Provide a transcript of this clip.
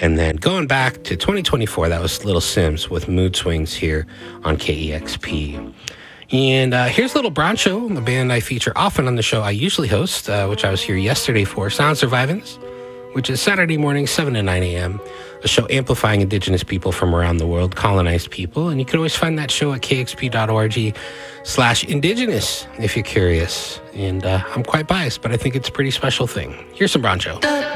And then going back to 2024, that was Little Sims with Mood Swings here on KEXP. And here's Little Brown Show, the band I feature often on the show I usually host, which I was here yesterday for, Sound Survivance, which is Saturday morning, 7 to 9 a.m., a show amplifying Indigenous people from around the world, colonized people. And you can always find that show at kxp.org/indigenous if you're curious. And I'm quite biased, but I think it's a pretty special thing. Here's some Brown Show.